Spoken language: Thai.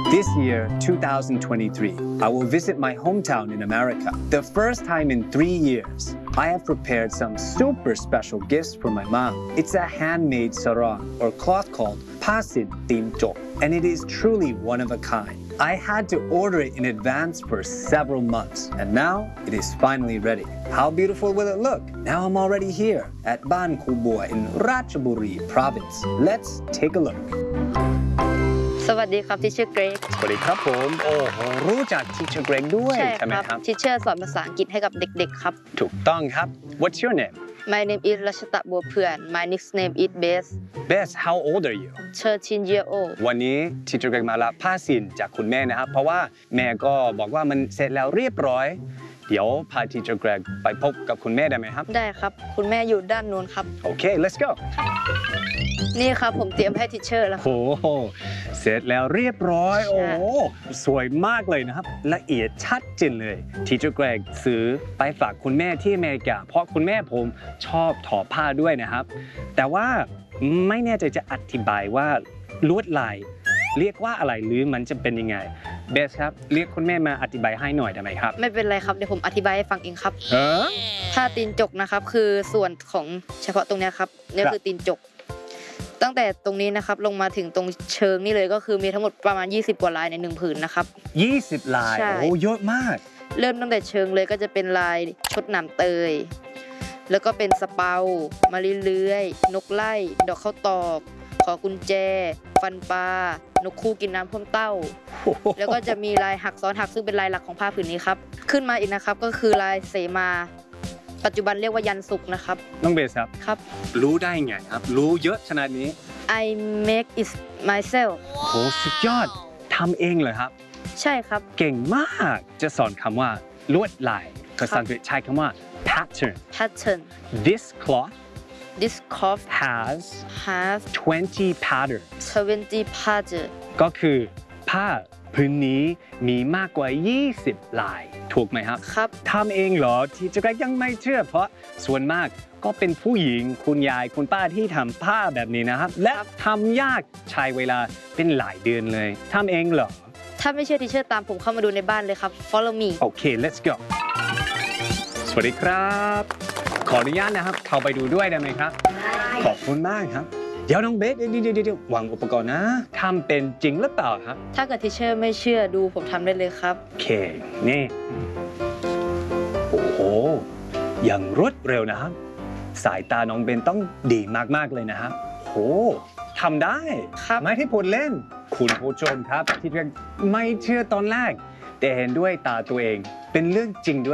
This year, 2023, I will visit my hometown in America. The first time in 3 years, I have prepared some super special gifts for my mom. It's a handmade sarong or cloth called Pasin Tin Jok, and it is truly one of a kind. I had to order it in advance for several months, and now it is finally ready. How beautiful will it look? Now I'm already here at Ban Kubua in Ratchaburi province. Let's take a look. สวัสดีครับที่ชื่อเกรกสวัสดีครับผมโอ้โหรู้จัก Teacher Greg ด้วยใช่ไหมครับที่เชื่อสอนภาษาอังกฤษให้กับเด็กๆครับถูกต้องครับ What's your name? My name is รัชตะบัวเพื่อน My next name is Bess Bess, how old are you? 13 year old วันนี้ Teacher Greg มารับผ้าสินจากคุณแม่นะครับเพราะว่าแม่ก็บอกว่ามันเสร็จแล้วเรียบร้อยเดี๋ยวพา Teacher Greg ไปพบกับคุณแม่ได้ไหมครับได้ครับคุณแม่อยู่ด้านนู้นครับโอเค let's go นี่ครับผมเตรียมให้ทิเชอร์แล้วโอ้โหเสร็จแล้วเรียบร้อยโอ้สวยมากเลยนะครับละเอียดชัดเจนเลย Teacher Greg ซื้อไปฝากคุณแม่ที่อเมริกาเพราะคุณแม่ผมชอบทอผ้าด้วยนะครับแต่ว่าไม่แน่ใจจะอธิบายว่าลวดลายเรียกว่าอะไรหรือมันจะเป็นยังไงเบสครับเรียกคุณแม่มาอธิบายให้หน่อยได้ไหมครับไม่เป็นไรครับเดี๋ยวผมอธิบายให้ฟังเองครับผ้าตีนจกนะครับคือส่วนของเฉพาะตรงนี้ครับนี่คือตีนจกตั้งแต่ตรงนี้นะครับลงมาถึงตรงเชิงนี่เลยก็คือมีทั้งหมดประมาณ20กว่าลายใน1ผืนนะครับ 20ลายโอ้เยอะมากเริ่มตั้งแต่เชิงเลยก็จะเป็นลายชดหนามเตยแล้วก็เป็นสเปามะลิเลื้อยนกไล่ดอกข้าวตอกขอกุญแจฟันปลานกคู่กินน้ำพ่วงเต้าแล้วก็จะมีลายหักซ้อนหักซึ่งเป็นลายหลักของผ้าผืนนี้ครับขึ้นมาอีกนะครับก็คือลายเสมาปัจจุบันเรียกว่ายันสุกนะครับน้องเบสครับครับรู้ได้ไงครับรู้เยอะขนาดนี้ I make it myself โหสุดยอดทำเองเลยครับใช่ครับเก่งมากจะสอนคำว่าลวดลายภาษาอังกฤษใช้คำว่า pattern this cloth has 20 20 pattern ก็คือผ้าพื้นนี้มีมากกว่า20ลายถูกไหมครับครับทำเองเหรอที่จะยังไม่เชื่อเพราะส่วนมากก็เป็นผู้หญิงคุณยายคุณป้าที่ทำผ้าแบบนี้นะครับและทำยากใช้เวลาเป็นหลายเดือนเลยทำเองเหรอถ้าไม่เชื่อทีเชอร์ตามผมเข้ามาดูในบ้านเลยครับ follow me โอเค let's go สวัสดีครับขออนุญาตนะครับเข้าไปดูด้วยได้ไหมครับขอบคุณมากครับเดี๋ยวน้องเบสเดี๋ยววางอุปกรณ์นะทำเป็นจริงหรือเปล่าครับถ้าเกิดทีเชอร์ไม่เชื่อดูผมทำได้เลยครับโอเคนี่โอ้โหอย่างรวดเร็วนะครับสายตาน้องเบนต้องดีมากๆเลยนะครับโอ้ทำได้ไม่ที่พูดเล่นคุณผู้ชมครับที่ไม่เชื่อตอนแรกแต่เห็นด้วยตาตัวเองเป็นเรื่องจริงด้วย